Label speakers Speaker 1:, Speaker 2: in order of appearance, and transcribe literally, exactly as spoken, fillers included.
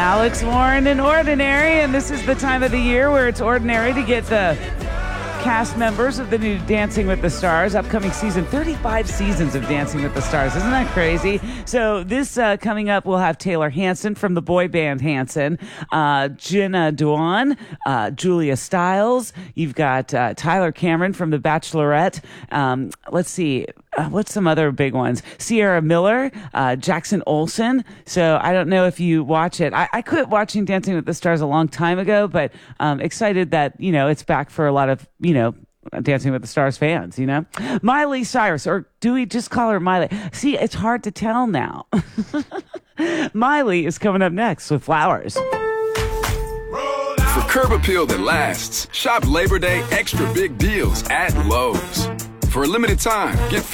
Speaker 1: Alex Warren and Ordinary, and this is the time of the year where it's ordinary to get the cast members of the new Dancing with the Stars, upcoming season, thirty-five seasons of Dancing with the Stars. Isn't that crazy? So this uh, coming up, we'll have Taylor Hanson from the boy band Hanson, uh, Jenna Dewan, uh, Julia Stiles. You've got uh, Tyler Cameron from The Bachelorette. Um, let's see. Uh, what's some other big ones? Sierra Miller, uh, Jackson Olsen. So I don't know if you watch it. I, I quit watching Dancing with the Stars a long time ago, but um, excited that, you know, it's back for a lot of, you know, Dancing with the Stars fans, you know? Miley Cyrus, or do we just call her Miley? See, it's hard to tell now. Miley is coming up next with Flowers.
Speaker 2: For curb appeal that lasts, shop Labor Day extra big deals at Lowe's. For a limited time, get